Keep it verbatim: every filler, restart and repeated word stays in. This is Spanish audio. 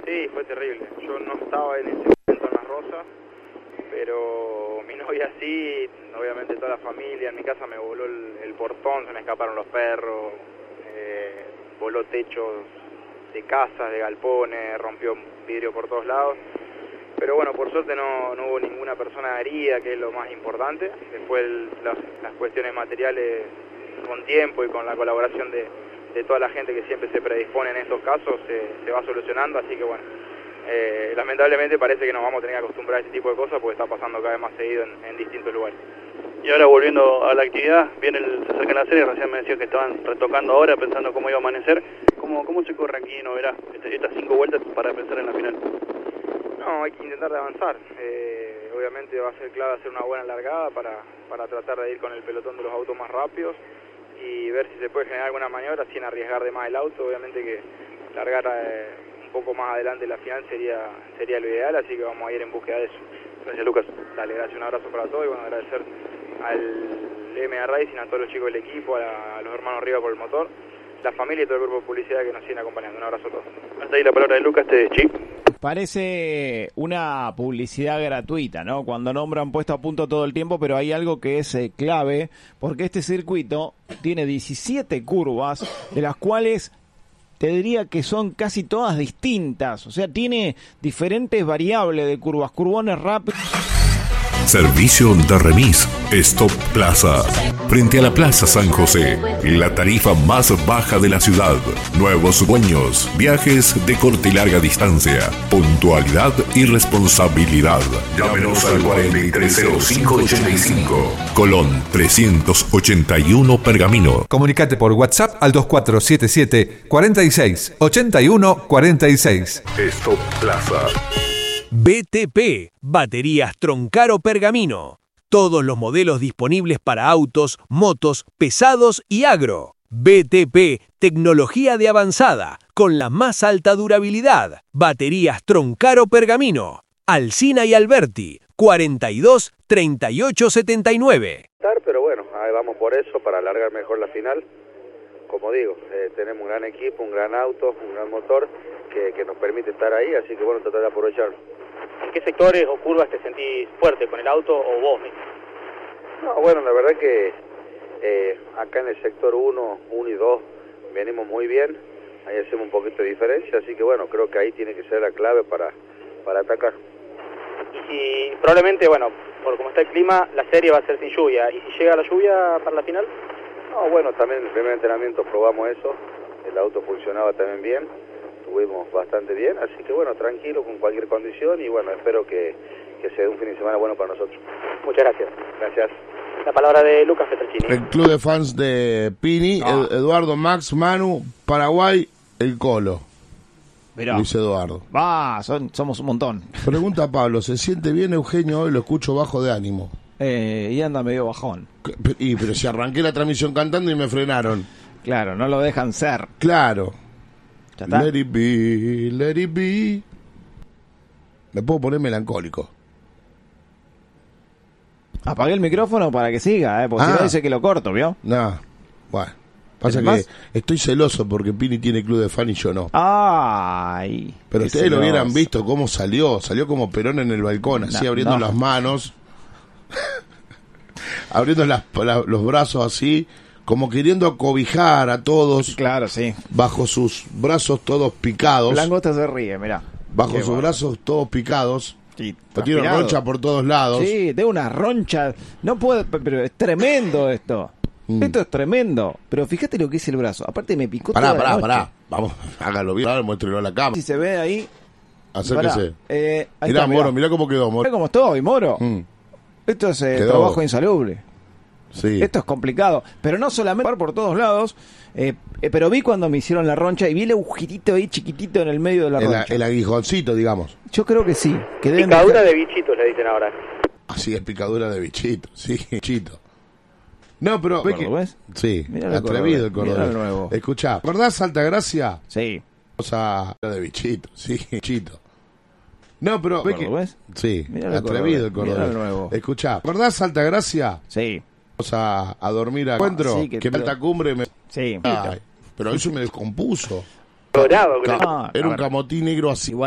Sí, fue terrible. Yo no estaba en ese momento en Las Rosas, pero mi novia sí, obviamente toda la familia. En mi casa me voló el, el portón, se me escaparon los perros, eh, voló techos de casas, de galpones, rompió vidrio por todos lados. Pero bueno, por suerte no, no hubo ninguna persona herida, que es lo más importante. Después el, las, las cuestiones materiales, con tiempo y con la colaboración de, de toda la gente que siempre se predispone en estos casos, se, se va solucionando. Así que bueno, eh, lamentablemente parece que nos vamos a tener que acostumbrar a este tipo de cosas porque está pasando cada vez más seguido en, en distintos lugares. Y ahora volviendo a la actividad, viene el, se acerca la serie, recién me decía que estaban retocando ahora, pensando cómo iba a amanecer. ¿Cómo, cómo se corre aquí, no verá, este, estas cinco vueltas para pensar en la final? No, hay que intentar de avanzar. Eh, obviamente va a ser clave hacer una buena largada para, para tratar de ir con el pelotón de los autos más rápidos y ver si se puede generar alguna maniobra sin arriesgar de más el auto. Obviamente que largar eh, un poco más adelante la final sería sería lo ideal, así que vamos a ir en búsqueda de eso. Gracias, Lucas. Dale, gracias, un abrazo para todos y bueno, agradecer al M A Racing, a todos los chicos del equipo, a, la, a los hermanos Riva por el motor, la familia y todo el grupo de publicidad que nos siguen acompañando. Un abrazo a todos. Hasta ahí la palabra de Lucas, te chip. Parece una publicidad gratuita, ¿no? Cuando nombran puesto a punto todo el tiempo, pero hay algo que es eh, clave, porque este circuito tiene diecisiete curvas, de las cuales te diría que son casi todas distintas. O sea, tiene diferentes variables de curvas, curvones rápidos. Servicio de remis Stop Plaza. Frente a la Plaza San José, la tarifa más baja de la ciudad. Nuevos dueños, viajes de corta y larga distancia, puntualidad y responsabilidad. Llámenos al cuarenta y tres cero cinco ochenta y cinco. Colón trescientos ochenta y uno Pergamino. Comunicate por WhatsApp al dos cuatro siete siete, cuarenta y seis, ochenta y uno, cuarenta y seis. Stop Plaza. B T P, Baterías Troncaro Pergamino. Todos los modelos disponibles para autos, motos, pesados y agro. B T P, tecnología de avanzada, con la más alta durabilidad. Baterías Troncaro Pergamino. Alsina y Alberti, cuarenta y dos, treinta y ocho, setenta y nueve. Pero bueno, ahí vamos por eso, para alargar mejor la final. Como digo, eh, tenemos un gran equipo, un gran auto, un gran motor que, que nos permite estar ahí, así que bueno, tratar de aprovecharlo. ¿En qué sectores o curvas te sentís fuerte, con el auto o vos mismo? No, bueno, la verdad que eh, acá en el sector uno, uno y dos venimos muy bien, ahí hacemos un poquito de diferencia, así que bueno, creo que ahí tiene que ser la clave para, para atacar. Y si probablemente, bueno, por como está el clima, la serie va a ser sin lluvia, ¿y si llega la lluvia para la final? No, bueno, también en el primer entrenamiento probamos eso, el auto funcionaba también bien, estuvimos bastante bien, así que bueno, tranquilo con cualquier condición y bueno, espero que, que sea un fin de semana bueno para nosotros. Muchas gracias. Gracias. La palabra de Lucas Petracini. El club de fans de Pini, Ah. Ed- Eduardo, Max, Manu, Paraguay, el Colo. Mirá. Luis Eduardo. Va, son, somos un montón. Pregunta a Pablo, ¿se siente bien Eugenio hoy? Lo escucho bajo de ánimo. Eh, y anda medio bajón. Y pero si arranqué la transmisión cantando y me frenaron. Claro, no lo dejan ser. Claro. ¿Ya está? Let it be, let it be. Me puedo poner melancólico. Apagué el micrófono para que siga, ¿eh? Porque si Ah. no dice que lo corto, ¿vio? Nah, bueno. Pasa ¿Tenés que más? estoy celoso porque Pini tiene club de fan y yo no. Ay. Pero qué ustedes lo celoso. hubieran visto cómo salió. Salió como Perón en el balcón, así No, abriendo no. las manos. abriendo las, la- los brazos así, como queriendo cobijar a todos. Claro, sí. Bajo sus brazos todos picados. Langosta se ríe, mirá. Bajo Qué sus bueno. brazos todos picados. Sí, Lo tiene transpirado. roncha por todos lados. Sí, tengo una roncha. No puedo, pero es tremendo esto. Mm. Esto es tremendo. Pero fíjate lo que es el brazo. Aparte me picó Pará, toda la pará, noche. pará. Vamos, hágalo bien, muéstrelo a la cámara. Si se ve ahí. Acérquese. Pará, eh, ahí mirá, está, Moro, mirá cómo quedó, Mirá Moro. cómo estoy, Moro. Mm, Esto es eh, Quedó. trabajo insalubre. sí. Esto es complicado. Pero no solamente por todos lados. Eh, eh, pero vi cuando me hicieron la roncha y vi el agujerito ahí chiquitito en el medio de la el, roncha. el aguijoncito, digamos. Yo creo que sí. Que deben Picadura dejar- de bichitos le dicen ahora. Así es, picadura de bichito, sí, bichito. No, pero... ve que- ¿Cordobés? Sí, Mirá el atrevido el cordobés, cordobés. mirá el nuevo. Escuchá, ¿acordás Altagracia? Sí. O sea, de bichito, sí, bichito. No, pero... ve que- ¿Cordobés? Sí, Mirá el atrevido el cordobés, cordobés. mirá el nuevo. Escuchá, ¿acordás Altagracia? Sí. O sea, a dormir a encuentro, sí, que que todo- alta cumbre me... Sí. Ay, pero eso me descompuso. Dorado, Ca- Ah, Era a un ver. camotín negro así. Igual